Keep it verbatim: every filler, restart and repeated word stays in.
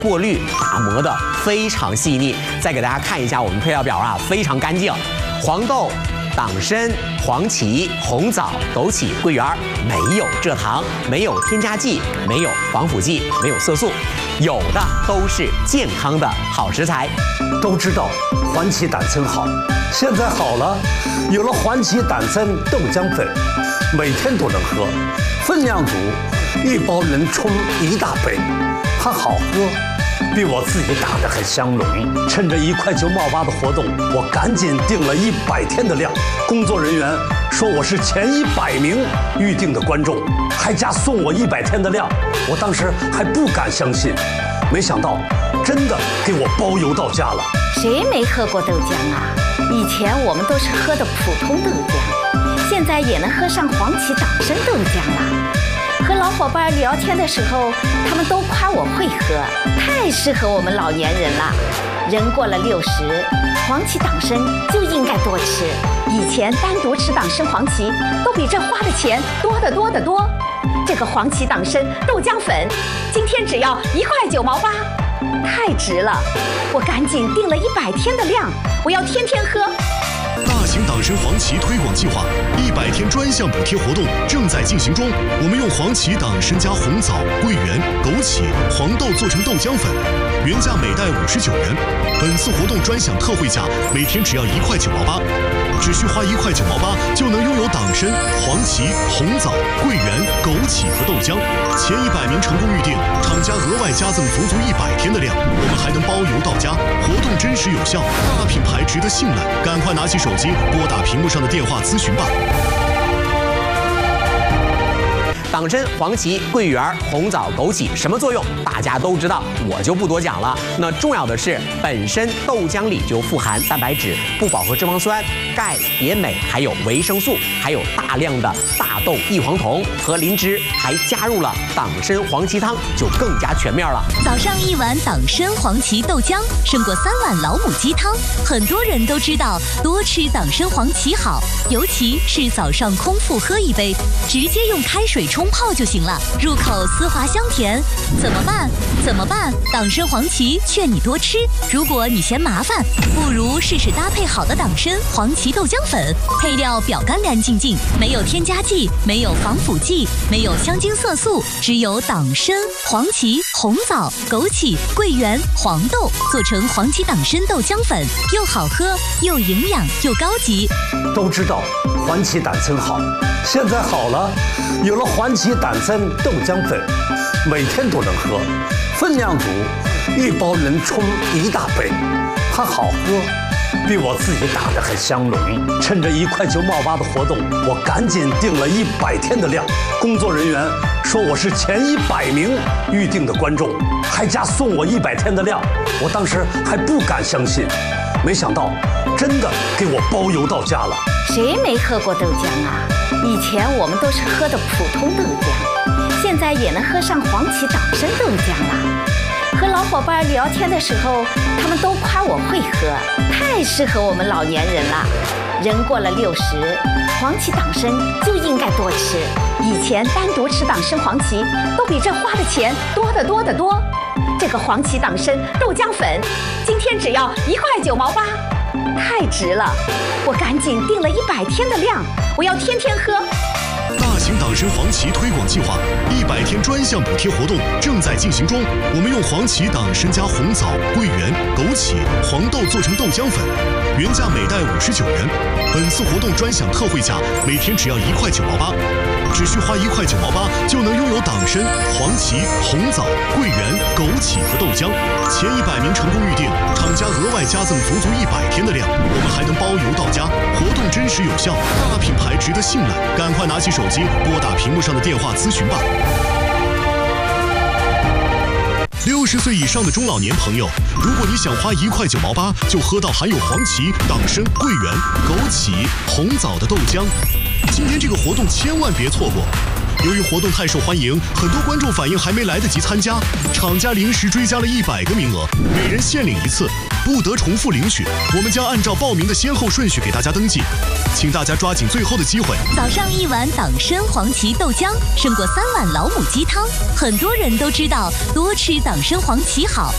过滤打磨的非常细腻。再给大家看一下我们配料表啊，非常干净。黄豆、党参、黄芪、红枣、枸杞、桂圆，没有蔗糖，没有添加剂，没有防腐剂，没有色素，有的都是健康的好食材。 都知道黄芪党参好，现在好了，有了黄芪党参豆浆粉，每天都能喝，分量足，一包能冲一大杯，它好喝。 比我自己打的还香浓。趁着一块九毛八的活动，我赶紧订了一百天的量。工作人员说我是前一百名预定的观众，还加送我一百天的量。我当时还不敢相信，没想到真的给我包邮到家了。 谁没喝过豆浆啊？以前我们都是喝的普通豆浆，现在也能喝上黄芪党参豆浆了。 和老伙伴聊天的时候，他们都夸我会喝，太适合我们老年人了。人过了六十，黄芪党参就应该多吃。以前单独吃党参、黄芪，都比这花的钱多得多得多。这个黄芪党参豆浆粉，今天只要一块九毛八，太值了！我赶紧订了一百天的量，我要天天喝。 大型党参黄芪推广计划一百天专项补贴活动正在进行中。我们用黄芪、党参加红枣、桂圆、枸杞、黄豆做成豆浆粉，原价每袋五十九元。本次活动专享特惠价，每天只要一块九毛八，只需花一块九毛八就能拥有党参、黄芪、红枣、桂圆、枸杞和豆浆。前一百名成功预定，厂家额外加赠足足一百天的量，我们还能包邮到家。活动真实有效，大品牌值得信赖，赶快拿起手机。 拨打屏幕上的电话咨询吧。 党参、黄芪、桂圆、红枣、枸杞什么作用？大家都知道，我就不多讲了。那重要的是，本身豆浆里就富含蛋白质、不饱和脂肪酸、钙、碘镁，还有维生素，还有大量的大豆异黄酮和磷脂，还加入了党参黄芪汤，就更加全面了。 早上一碗党参黄芪豆浆，胜过三碗老母鸡汤。很多人都知道，多吃党参黄芪好，尤其是早上空腹喝一杯，直接用开水冲。 冲泡就行了，入口丝滑香甜。怎么办？怎么办？党参黄芪劝你多吃。如果你嫌麻烦，不如试试搭配好的党参黄芪豆浆粉，配料表干干净净，没有添加剂，没有防腐剂，没有香精色素，只有党参、黄芪、红枣、枸杞、桂圆、黄豆做成黄芪党参豆浆粉，又好喝又营养又高级。 都知道黄芪党参好，现在好了，有了黄。 黄芪党参豆浆粉，每天都能喝，分量足，一包能冲一大杯，它好喝，比我自己打的还香浓。趁着一块九毛八的活动，我赶紧订了一百天的量。工作人员说我是前一百名预定的观众，还加送我一百天的量。我当时还不敢相信，没想到真的给我包邮到家了。 谁没喝过豆浆啊？ 以前我们都是喝的普通豆浆，现在也能喝上黄芪党参豆浆了。和老伙伴聊天的时候，他们都夸我会喝，太适合我们老年人了。人过了六十，黄芪党参就应该多吃。以前单独吃党参、黄芪，都比这花的钱多得多得多。这个黄芪党参豆浆粉，今天只要一块九毛八。 太值了！我赶紧订了一百天的量，我要天天喝。 大型党参黄芪推广计划一百天专项补贴活动正在进行中。我们用黄芪、党参加红枣、桂圆、枸杞、黄豆做成豆浆粉，原价每袋五十九元。本次活动专享特惠价，每天只要一块九毛八，只需花一块九毛八就能拥有党参、黄芪、红枣、桂圆、枸杞和豆浆。前一百名成功预定，厂家额外加赠足足一百天的量，我们还能包邮到家。活动真实有效，大品牌值得信赖，赶快拿起手机拨打屏幕上的电话咨询吧。六十岁以上的中老年朋友，如果你想花一块九毛八就喝到含有黄芪、党参、桂圆、枸杞、红枣的豆浆，今天这个活动千万别错过。由于活动太受欢迎，很多观众反映还没来得及参加，厂家临时追加了一百个名额，每人限领一次，不得重复领取。我们将按照报名的先后顺序给大家登记，请大家抓紧最后的机会。 早上一碗党参黄芪豆浆，胜过三碗老母鸡汤。很多人都知道，多吃党参黄芪好，